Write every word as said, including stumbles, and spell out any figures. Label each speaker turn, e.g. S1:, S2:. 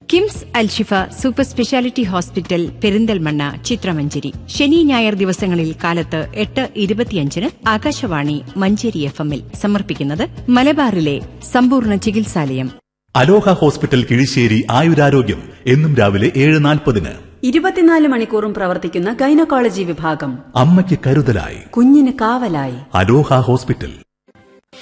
S1: KIMS Alshifa super speciality hospital Perinthalmanna ചിത്രമഞ്ചേരി ശനി ഞായർ ദിവസങ്ങളിൽ കാലത്ത് എട്ട് ഇരുപത്തിയഞ്ചിന് ആകാശവാണി മഞ്ചേരി എഫ് എമ്മിൽ സമർപ്പിക്കുന്നത് മലബാറിലെ സമ്പൂർണ്ണ ചികിത്സാലയം.
S2: അലോഹ ഹോസ്പിറ്റൽ കിഴിശ്ശേരി ആയുരാരോഗ്യം എന്നും രാവിലെ ഏഴ് നാൽപ്പതിന്.
S3: ഇരുപത്തിനാല് മണിക്കൂറും പ്രവർത്തിക്കുന്ന ഗൈനക്കോളജി വിഭാഗം.
S2: അമ്മയ്ക്ക് കരുതലായി,
S3: കുഞ്ഞിന് കാവലായി.
S2: അലോഹ ഹോസ്പിറ്റൽ.